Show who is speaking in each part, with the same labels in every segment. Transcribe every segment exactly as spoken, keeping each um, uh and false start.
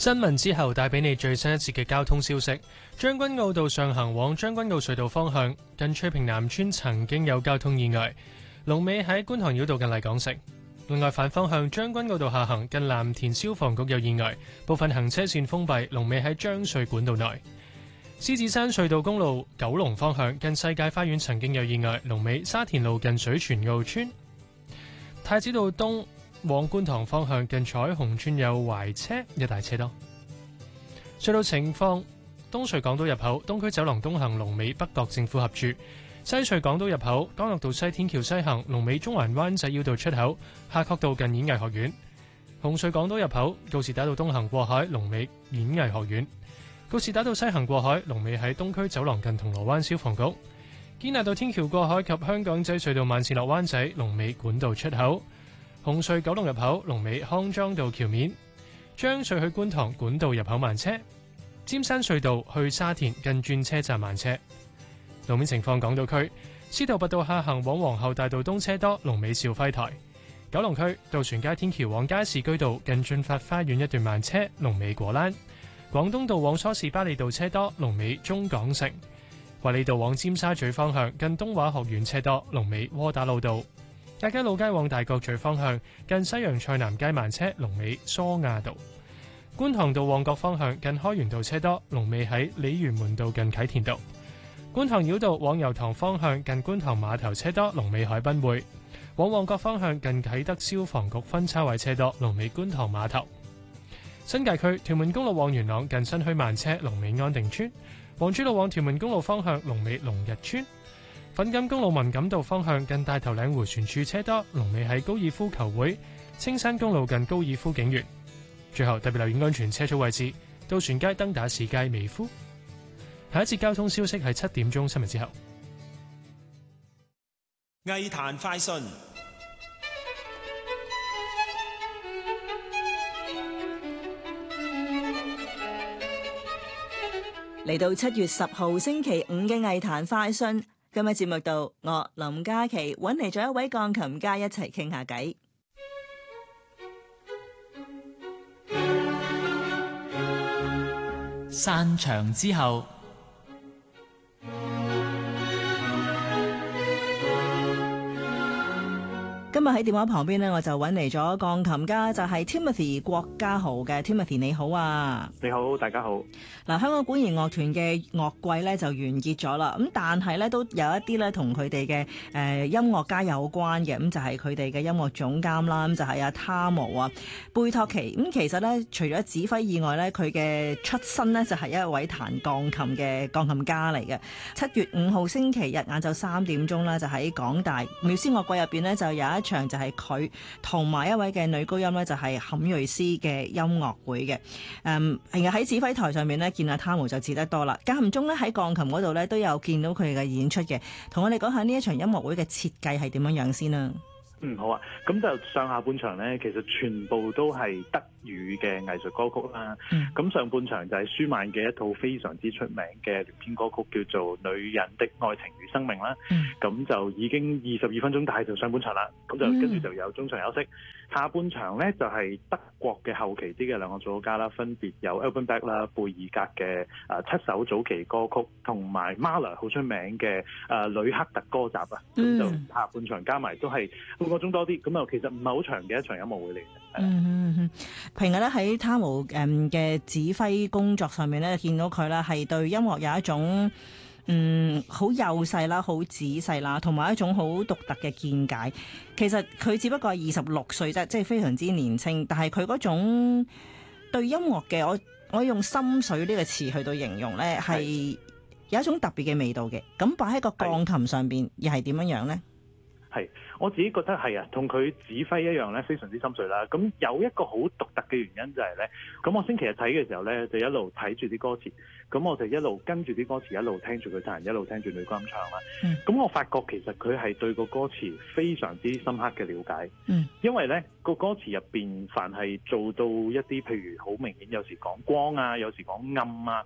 Speaker 1: 新聞之後帶俾你最新一節嘅交通消息。將軍澳道上行往將軍澳隧道方向，近翠屏南村曾經有交通意外，龍尾喺觀塘繞道近麗港城。另外反方向將軍澳道下行近藍田消防局有意外，部分行車線封閉，龍尾喺將隧管道內。獅子山隧道公路九龍方向近世界花園曾經有意外，龍尾沙田路近水泉澳村。太子道東往觀塘方向近彩虹村有壞車，一大車多。隧道情況：東隧港島入口東區走廊東行龍尾北角政府合署；西隧港島入口干諾道西天橋西行龍尾中環灣仔繞道出口，夏慤道近演藝學院。紅隧港島入口告士打道東行過海龍尾演藝學院，告士打道西行過海龍尾喺東區走廊近銅鑼灣消防局。堅拿道天橋過海及香港仔隧道慢線落灣仔龍尾管道出口。紅隧九龍入口龍尾康莊道橋面，將隧去觀塘管道入口慢車，尖山隧道去沙田近轉車站慢車。路面情況：港島區司徒拔道下行往皇后大道東車多，龍尾兆輝台；九龍區渡船街天橋往加士居道近駿發花園一段慢車，龍尾果欄；廣東道往梳士巴利道車多，龍尾中港城；衛理道往尖沙咀方向近東華學院車多，龍尾窩打老道。大街老街往大角咀方向近西洋菜南街慢車，龍尾蘇亞道；觀塘道旺角方向近開源道車多，龍尾喺鯉魚門道近啟田道；觀塘繞道往油塘方向近觀塘碼頭車多，龍尾海濱會；往旺角方向近啟德消防局分叉位車多，龍尾觀塘碼頭。新界區屯門公路往元朗近新墟慢車，龍尾安定村；黃珠路往屯門公路方向龍尾龍日村。粉錦公路文錦道方向近大頭嶺迴旋處車多，龍尾喺高爾夫球會；青山公路近高爾夫景園。最後特別留意安全車速位置：渡船街、登打士街、美孚。下一節交通消息係七點鐘新聞之後。
Speaker 2: 藝壇快訊。
Speaker 3: 嚟到七月十號星期五嘅藝壇快訊。今日節目度，我林嘉琪揾嚟咗一位鋼琴家一齊傾下偈。
Speaker 4: 散場之後，
Speaker 3: 今日喺電話旁邊呢，我就揾嚟咗鋼琴家，就係 Timothy 郭家豪嘅。Timothy 你好啊。
Speaker 5: 你好，大家好。
Speaker 3: 嗱，香港管弦樂團嘅樂季咧就完結咗啦，咁但係咧都有一啲咧同佢哋嘅誒音樂家有關嘅，咁就係佢哋嘅音樂總監啦，咁就係阿湯姆啊貝托奇。咁其實咧除咗指揮以外咧，佢嘅出身咧就係一位彈鋼琴嘅鋼琴家嚟嘅。七月五號星期日晏晝三點鐘啦，就喺港大繆斯樂季入邊咧就有一場就係佢同埋一位嘅女高音咧就係坎瑞斯嘅音樂會嘅。誒平日喺指揮台上面咧見阿湯姆就似得多啦，間唔中咧喺鋼琴嗰度咧都有見到佢嘅演出嘅。同我哋講下呢一場音樂會嘅設計係點樣樣先啦。
Speaker 5: 嗯，好啊。咁就上下半場咧，其實全部都係德語嘅藝術歌曲啦。咁、嗯、上半場就係舒曼嘅一套非常之出名嘅連篇歌曲，叫做《女人的愛情與生命》啦。咁、嗯、就已經二十二分鐘，但係就上半場啦。咁就跟住就有中場休息。下半場咧就係、是、德國嘅後期啲嘅兩個組家啦，分別有 Alban Berg 啦、貝爾格嘅誒七首早期歌曲，同埋 Mahler 好出名嘅誒呂克特歌集啊。咁、嗯、就下半場加埋都係半個鐘多啲，咁啊其實唔係好長嘅一場音樂會嚟嘅。
Speaker 3: 嗯嗯嗯，平日咧喺湯姆誒嘅指揮工作上面咧，見到佢咧係對音樂有一種嗯好幼細啦、好仔細啦，同埋一種好獨特嘅見解。其實佢只不過係二十六歲啫，即係非常之年輕，但係佢嗰種對音樂嘅，我我用心水呢個詞去到形容咧，係有一種特別嘅味道嘅。咁擺喺個鋼琴上邊，又係點樣樣咧？
Speaker 5: 係，我自己覺得係啊，同佢指揮一樣咧，非常之心水啦。咁有一個好獨特嘅原因就係咧，咁我星期日睇嘅時候咧，就一路睇住啲歌詞，咁我就一路跟住啲歌詞，一路聽住佢彈，一路聽住女高音唱啦。咁、嗯、我發覺其實佢係對個歌詞非常之深刻嘅了解。嗯，因為咧個歌詞入邊，凡係做到一啲譬如好明顯，有時講光啊，有時講暗啊。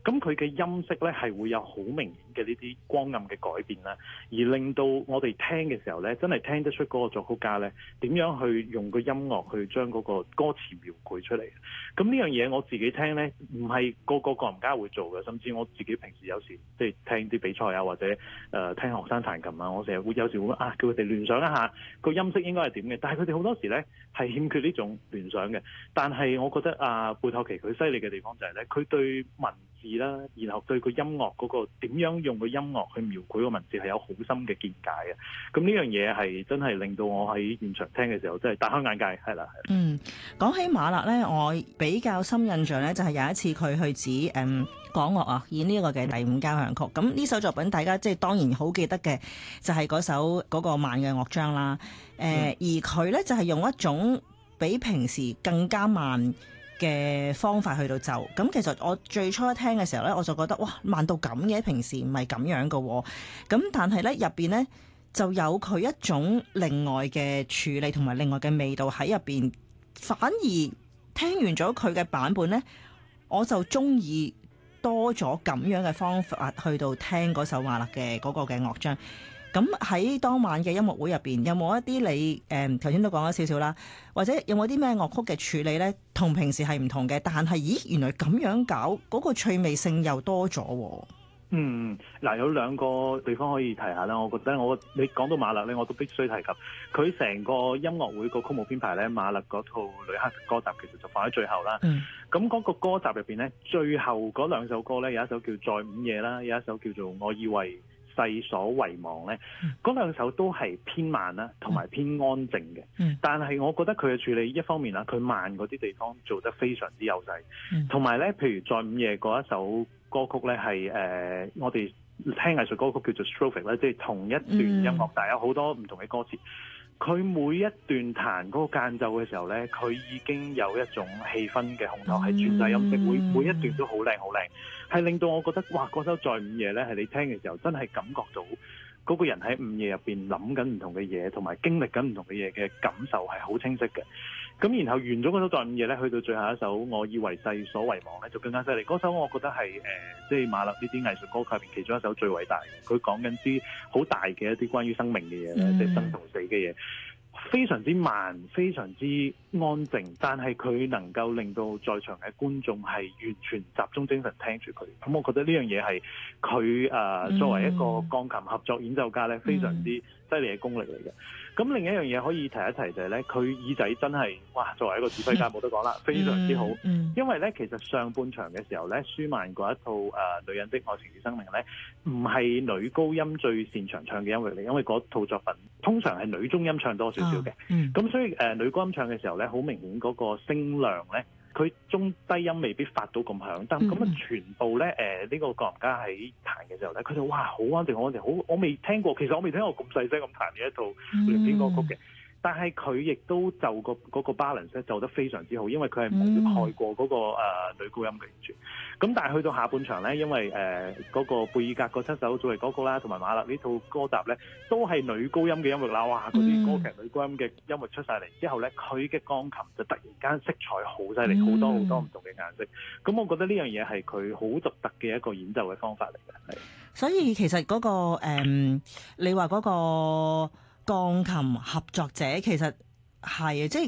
Speaker 5: 咁佢嘅音色咧係會有好明顯嘅呢啲光暗嘅改變啦，而令到我哋聽嘅時候咧，真係聽得出嗰個作曲家咧點樣去用個音樂去將嗰個歌詞描繪出嚟。咁呢樣嘢我自己聽咧，唔係個個鋼琴家會做嘅，甚至我自己平時有時即係聽啲比賽啊，或者誒、呃、聽學生彈琴啊，我成日會有時會啊叫佢哋聯想一下個音色應該係點嘅，但係佢哋好多時咧係欠缺呢種聯想嘅。但係我覺得啊，貝托奇佢犀利嘅地方就係咧，佢對文字啦，然後對個音樂嗰個點樣用個音樂去描繪個文字係有好深嘅見解嘅。咁呢樣嘢係真係令到我喺現場聽嘅時候真係大開眼界，係啦。
Speaker 3: 嗯，講起馬勒咧，我比較深印象咧就係有一次佢去指誒港樂啊演呢個嘅第五交響曲。咁呢首作品大家即係當然好記得嘅就係嗰首嗰個慢嘅樂章啦。誒、呃，而佢咧就係用一種比平時更加慢嘅方法去到奏，咁其實我最初聽嘅時候咧，我就覺得哇慢到咁嘅，平時唔係咁樣嘅喎。咁但係咧入邊咧就有佢一種另外嘅處理同埋另外嘅味道喺入邊，反而聽完咗佢嘅版本咧，我就中意多咗咁樣嘅方法去到聽嗰首馬勒嘅嗰個嘅樂章。咁喺當晚嘅音樂會入邊，有冇一啲你誒頭先都講咗少少啦，或者有冇啲咩樂曲嘅處理咧，同平時係唔同嘅？但係咦，原來咁樣搞嗰個趣味性又多咗喎。
Speaker 5: 嗯，嗱有兩個地方可以提下啦。我覺得我你講到馬勒咧，我都必須提及佢成個音樂會個曲目編排咧，馬勒嗰套旅客歌集其實就放喺最後啦。嗯，咁嗰個歌集入邊咧，最後嗰兩首歌咧，有一首叫《在午夜》啦，有一首叫做《我以為世所遺忘》咧，嗰兩首都係偏慢啦，同埋偏安靜嘅。嗯，但係我覺得佢嘅處理一方面啦，佢慢嗰啲地方做得非常之有勢，同埋咧，譬如《在午夜》嗰一首歌曲咧係誒，我哋聽藝術歌曲叫做 strophic 咧，即係同一段音樂，但係有好多唔同嘅歌詞。佢每一段彈嗰個間奏嘅時候咧，佢已經有一種氣氛嘅烘托，係轉晒音色，每每一段都好靚好靚，係令到我覺得哇！嗰首在午夜咧，係你聽嘅時候真係感覺到嗰個人喺午夜入邊諗緊唔同嘅嘢，同埋經歷緊唔同嘅嘢嘅感受係好清晰嘅。咁然後完咗嗰首在午夜咧，去到最後一首我以為世所遺忘咧，就更加犀利。嗰首我覺得係誒，即係馬勒呢啲藝術歌曲入邊其中一首最偉大嘅。佢講緊啲好大嘅一啲關於生命嘅嘢咧，即係生同死嘅嘢。非常之慢，非常之安靜，但係佢能夠令到在場嘅觀眾係完全集中精神聽住佢。咁我覺得呢樣嘢係佢誒作為一個鋼琴合作演奏家咧，非常之犀利嘅功力嚟嘅。咁另一樣嘢可以提一提就係咧，佢耳仔真係哇，作為一個指揮家冇得講啦，非常之好。因為咧，其實上半場嘅時候咧，舒曼嗰一套誒、呃《女人的愛情與生命》咧，唔係女高音最擅長唱嘅音域嚟，因為嗰套作品通常係女中音唱多少少嘅。咁、嗯、所以誒、呃、女高音唱嘅時候咧，好明顯嗰個聲量咧，佢中低音未必發到咁響，但咁啊全部咧誒呢、呃呢個鋼琴家喺彈嘅時候咧，佢就哇好安靜好安靜，好我未聽過，其實我未聽過咁細聲咁彈嘅一套聯編歌曲嘅。但係佢亦都就個嗰個 balance 咧就得非常之好，因為佢係冇蓋過嗰、那個、呃、女高音嘅完全。咁但係去到下半場咧，因為誒嗰、呃那個貝爾格嗰七首作為歌曲啦，同埋馬勒呢套歌集咧，都係女高音嘅音域啦。哇！嗰啲歌劇女高音嘅音域出晒嚟之後咧，佢嘅鋼琴就突然間色彩好犀利，好、嗯、多好多唔同嘅顏色。咁我覺得呢樣嘢係佢好獨特嘅一個演奏嘅方法嚟嘅。係。
Speaker 3: 所以其實嗰、那個、嗯、你話嗰個鋼琴合作者其實係即係。